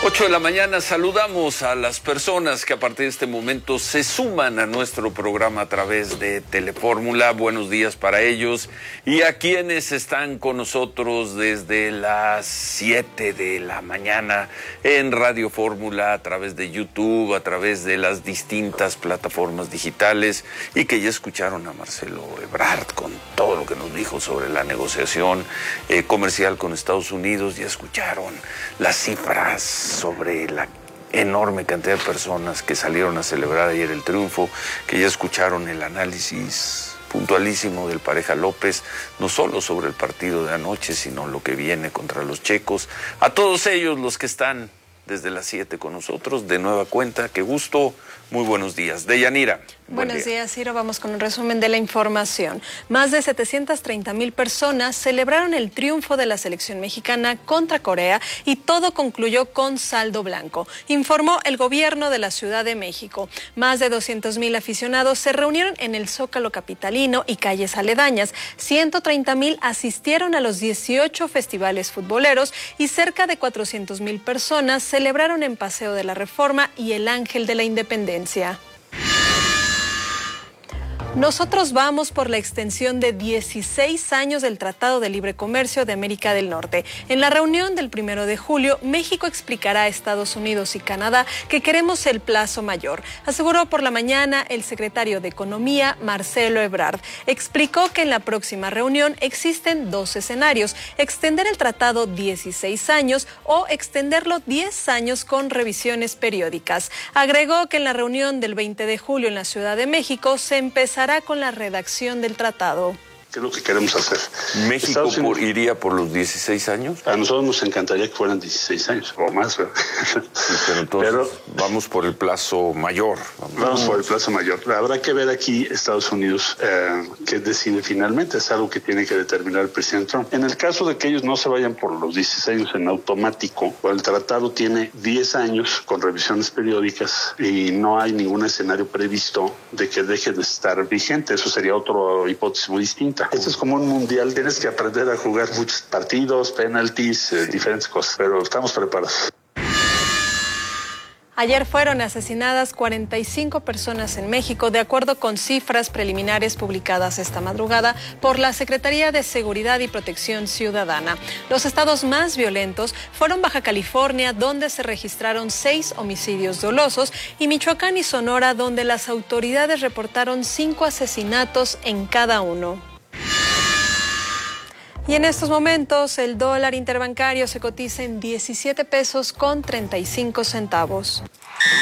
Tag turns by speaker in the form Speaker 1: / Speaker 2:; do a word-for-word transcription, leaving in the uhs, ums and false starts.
Speaker 1: ocho de la mañana saludamos a las personas que a partir de este momento se suman a nuestro programa a través de Telefórmula. Buenos días para ellos y a quienes están con nosotros desde las siete de la mañana en Radio Fórmula, a través de YouTube, a través de las distintas plataformas digitales y que ya escucharon a Marcelo Ebrard con todo lo que nos dijo sobre la negociación eh, comercial con Estados Unidos. Ya escucharon las cifras sobre la enorme cantidad de personas que salieron a celebrar ayer el triunfo, que ya escucharon el análisis puntualísimo del Pareja López, no solo sobre el partido de anoche, sino lo que viene contra los checos. A todos ellos los que están desde las siete con nosotros, de nueva cuenta, qué gusto, muy buenos días. Deyanira.
Speaker 2: Buenos días, Ciro. Vamos con un resumen de la información. Más de setecientas treinta mil personas celebraron el triunfo de la selección mexicana contra Corea y todo concluyó con saldo blanco, informó el gobierno de la Ciudad de México. Más de doscientos mil aficionados se reunieron en el Zócalo capitalino y calles aledañas. ciento treinta mil asistieron a los dieciocho festivales futboleros y cerca de cuatrocientas mil personas celebraron en Paseo de la Reforma y el Ángel de la Independencia. Nosotros vamos por la extensión de dieciséis años del Tratado de Libre Comercio de América del Norte. En la reunión del primero de julio, México explicará a Estados Unidos y Canadá que queremos el plazo mayor. Aseguró por la mañana el secretario de Economía, Marcelo Ebrard. Explicó que en la próxima reunión existen dos escenarios: extender el tratado dieciséis años o extenderlo diez años con revisiones periódicas. Agregó que en la reunión del veinte de julio en la Ciudad de México se empezará con la redacción del tratado.
Speaker 3: ¿Qué es lo que queremos hacer?
Speaker 1: ¿México por, iría por los dieciséis años?
Speaker 3: A nosotros nos encantaría que fueran dieciséis años o más, ¿verdad?
Speaker 1: Sí, pero entonces pero, vamos por el plazo mayor.
Speaker 3: Vamos. vamos por el plazo mayor. Habrá que ver aquí Estados Unidos eh, qué decide finalmente. Es algo que tiene que determinar el presidente Trump. En el caso de que ellos no se vayan por los dieciséis años en automático, el tratado tiene diez años con revisiones periódicas y no hay ningún escenario previsto de que deje de estar vigente. Eso sería otra hipótesis muy distinta. Esto es como un mundial, tienes que aprender a jugar muchos partidos, penaltis, eh, diferentes cosas, pero estamos preparados.
Speaker 2: Ayer fueron asesinadas cuarenta y cinco personas en México, de acuerdo con cifras preliminares publicadas esta madrugada por la Secretaría de Seguridad y Protección Ciudadana. Los estados más violentos fueron Baja California, donde se registraron seis homicidios dolosos, y Michoacán y Sonora, donde las autoridades reportaron cinco asesinatos en cada uno. Y en estos momentos el dólar interbancario se cotiza en diecisiete pesos con treinta y cinco centavos.